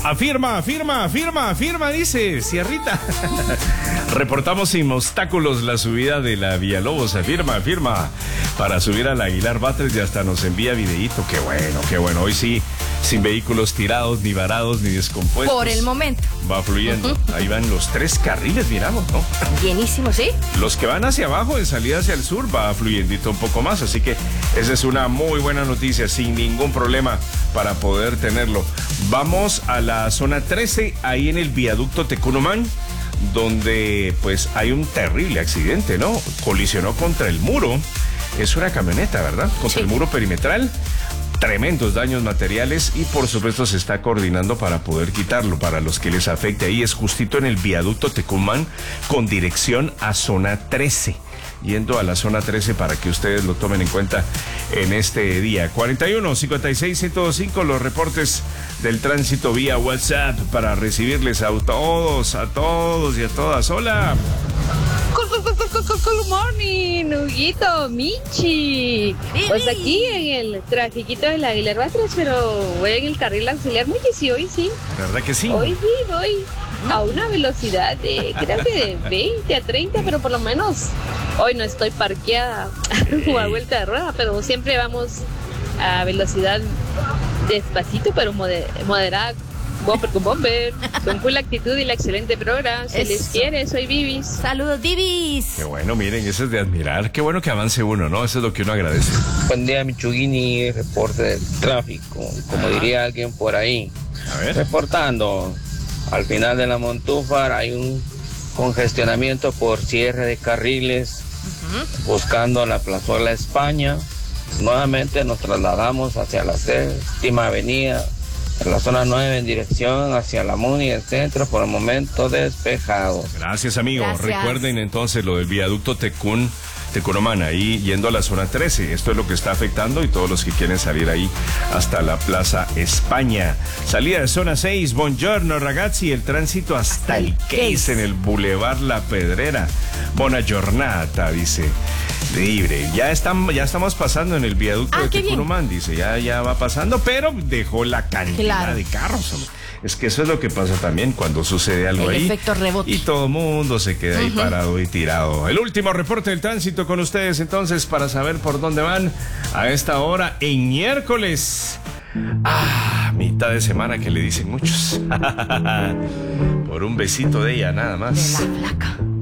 Afirma, afirma, afirma, afirma, dice Sierrita. Reportamos sin obstáculos la subida de la Villalobos, afirma, afirma, para subir al Aguilar Batres y hasta nos envía videíto. Qué bueno, hoy sí, sin vehículos tirados, ni varados, ni descompuestos. Por el momento. Va fluyendo. Ahí van los 3 carriles, miramos, ¿no? Bienísimo, ¿sí? Los que van hacia abajo, en salida hacia el sur, va fluyendito un poco más. Así que esa es una muy buena noticia, sin ningún problema para poder tenerlo. Vamos a la zona 13, ahí en el viaducto Tecunumán, donde pues hay un terrible accidente, ¿no? Colisionó contra el muro. Es una camioneta, ¿verdad? Contra el muro perimetral. Tremendos daños materiales y por supuesto se está coordinando para poder quitarlo. Para los que les afecte, ahí es justito en el viaducto Tecumán con dirección a zona 13. Yendo a la zona 13 para que ustedes lo tomen en cuenta en este día. 41-56-105, los reportes del tránsito vía WhatsApp para recibirles a todos y a todas. Hola. Good morning, Huguito, Michi. Pues aquí en el trafiquito del Aguilar Batres, pero voy en el carril auxiliar. Muy que sí, hoy sí. ¿Verdad que sí? Hoy sí, voy a una velocidad de, creo que de 20 a 30, pero por lo menos hoy no estoy parqueada o a vuelta de rueda, pero siempre vamos a velocidad despacito, pero moderada. Bumper con bumper, con full actitud y la excelente programa. Se les quiere, soy Vivis. Saludos, Vivis. Qué bueno, miren, eso es de admirar. Qué bueno que avance uno, ¿no? Eso es lo que uno agradece. Buen día, Michugini, reporte del tráfico, como diría alguien por ahí. A ver. Reportando, al final de la Montúfar hay un congestionamiento por cierre de carriles, buscando la plazuela España. Nuevamente nos trasladamos hacia la 6ª avenida, en la zona 9 en dirección hacia la MUNI, el centro, por el momento despejado. Gracias, amigo. Gracias. Recuerden entonces lo del viaducto Tecunumán, ahí yendo a la zona 13. Esto es lo que está afectando y todos los que quieren salir ahí hasta la Plaza España. Salida de zona 6, buongiorno ragazzi, el tránsito hasta el Case en el Boulevard La Pedrera. Buona giornata, dice. Libre. Ya estamos pasando en el viaducto de Tecunumán, dice. Ya va pasando, pero dejó la cantidad de carros, hombre. Es que eso es lo que pasa también cuando sucede algo ahí. El efecto rebote. Y todo el mundo se queda ahí parado y tirado. El último reporte del tránsito con ustedes entonces para saber por dónde van a esta hora en miércoles. Mitad de semana que le dicen muchos. Por un besito de ella nada más. De la flaca.